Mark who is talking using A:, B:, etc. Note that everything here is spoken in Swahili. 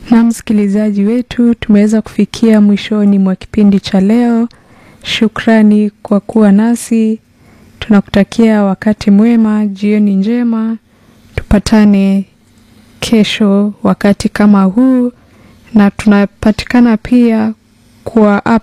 A: Na msikilizaji wetu, tumeweza kufikia mwishoni mwa kipindi cha leo. Shukrani kwa kuwa nasi. Tunakutakia wakati mwema, jioni njema. Tupatane kesho wakati kama huu, na tunapatikana pia kwa